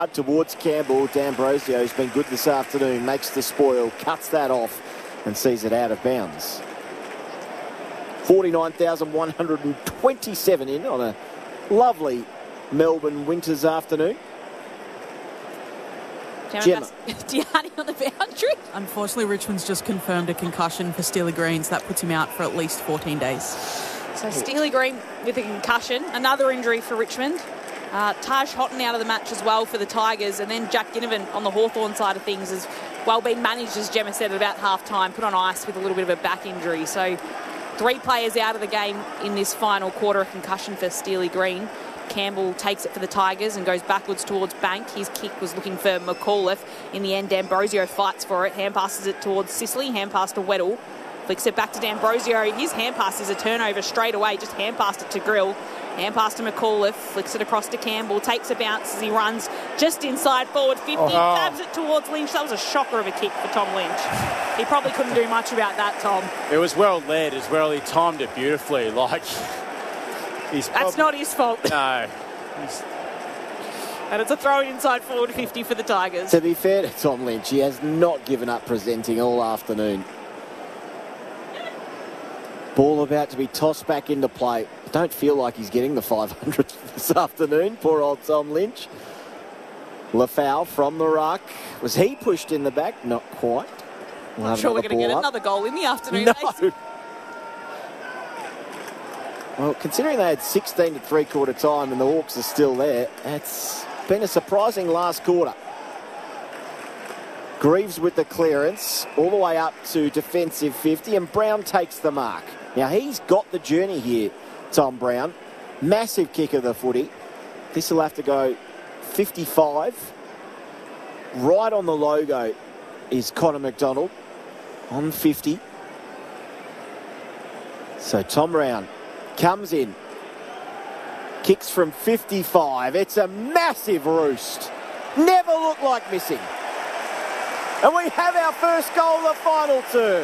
towards Campbell. D'Ambrosio's been good this afternoon, makes the spoil, cuts that off and sees it out of bounds. 49,127 in on a lovely Melbourne winter's afternoon. Gemma. Diani on the boundary. Unfortunately, Richmond's just confirmed a concussion for Steely Greens. That puts him out for at least 14 days. So Steely Green with a concussion. Another injury for Richmond. Taj Houghton out of the match as well for the Tigers. And then Jack Ginnivan on the Hawthorn side of things has well been managed, as Gemma said, at about half-time, put on ice with a little bit of a back injury. So 3 players out of the game in this final quarter, a concussion for Steely Green. Campbell takes it for the Tigers and goes backwards towards Bank. His kick was looking for McAuliffe. In the end, D'Ambrosio fights for it. Hand passes it towards Sicily. Hand pass to Weddle. Flicks it back to D'Ambrosio. His hand pass is a turnover straight away. Just hand passed it to Grill. Hand pass to McAuliffe. Flicks it across to Campbell. Takes a bounce as he runs just inside forward 50. Stabs it towards Lynch. That was a shocker of a kick for Tom Lynch. He probably couldn't do much about that, Tom. It was well led as well. He timed it beautifully. That's not his fault. No. And it's a throw inside forward 50 for the Tigers. To be fair to Tom Lynch, he has not given up presenting all afternoon. Ball about to be tossed back into play. Don't feel like he's getting the 500 this afternoon. Poor old Tom Lynch. Lafau from the ruck. Was he pushed in the back? Not quite. I'm sure we're going to get another goal in the afternoon. No. Well, considering they had 16 at three-quarter time and the Hawks are still there, it's been a surprising last quarter. Greaves with the clearance, all the way up to defensive 50, and Brown takes the mark. Now, he's got the journey here, Tom Brown. Massive kick of the footy. This will have to go 55. Right on the logo is Connor McDonald on 50. So Tom Brown comes in, kicks from 55. It's a massive roost. Never looked like missing. And we have our first goal of the final term.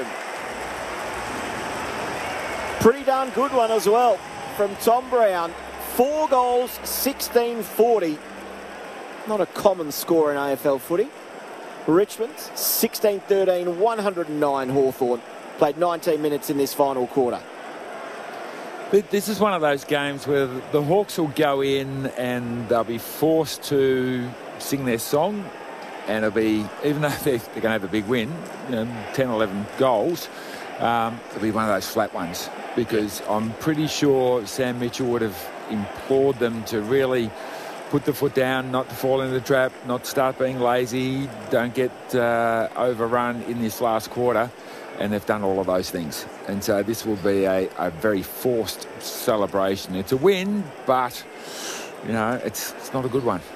Pretty darn good one as well from Tom Brown. 4 goals, 16-40. Not a common score in AFL footy. Richmond, 16-13, 109 Hawthorn. Played 19 minutes in this final quarter. But this is one of those games where the Hawks will go in and they'll be forced to sing their song, and it'll be, even though they're going to have a big win, 10, 11 goals, it'll be one of those flat ones, because I'm pretty sure Sam Mitchell would have implored them to really put the foot down, not to fall into the trap, not to start being lazy, don't get overrun in this last quarter. And they've done all of those things. And so this will be a very forced celebration. It's a win, but, it's not a good one.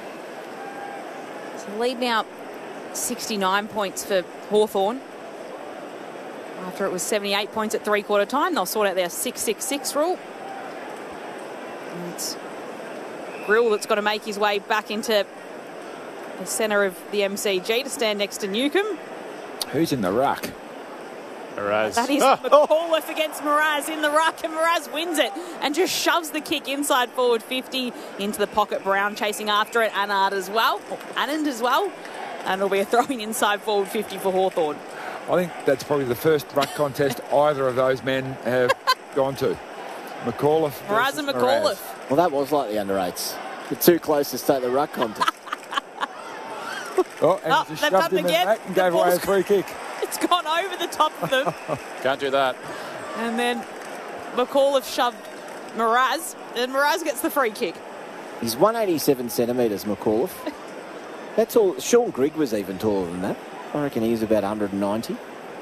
So lead now 69 points for Hawthorn. After it was 78 points at three-quarter time, they'll sort out their 6-6-6 rule. And it's Grill that's got to make his way back into the centre of the MCG to stand next to Newcombe. Who's in the ruck? Miraz. That is McAuliffe against Miraz in the ruck, and Miraz wins it and just shoves the kick inside forward 50 into the pocket. Brown chasing after it, Anand as well, and it'll be a throwing inside forward 50 for Hawthorn. I think that's probably the first ruck contest either of those men have gone to. McAuliffe. Miraz and McAuliffe. Well, that was like the under-8s. The two closest to the ruck contest. And just shoved him again. Back and gave away a free kick. It's gone over the top of them. Can't do that. And then McAuliffe shoved Miraz, and Miraz gets the free kick. He's 187 centimetres, McAuliffe. That's all. Sean Grigg was even taller than that. I reckon he's about 190.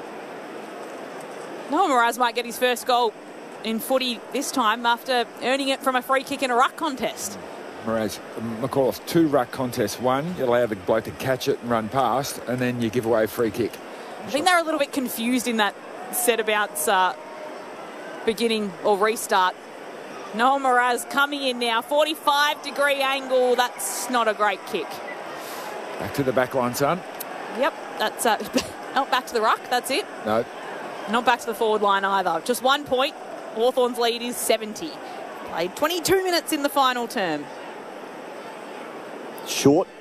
Noah Miraz might get his first goal in footy this time after earning it from a free kick in a ruck contest. Whereas McAuliffe, 2 ruck contests. 1, you allow the bloke to catch it and run past, and then you give away a free kick. I think they're a little bit confused in that set about beginning or restart. Noah Miraz coming in now, 45-degree angle. That's not a great kick. Back to the back line, son. Yep, that's not back to the ruck. That's it. No. Not back to the forward line either. Just 1 point. Hawthorn's lead is 70. Played 22 minutes in the final term. Short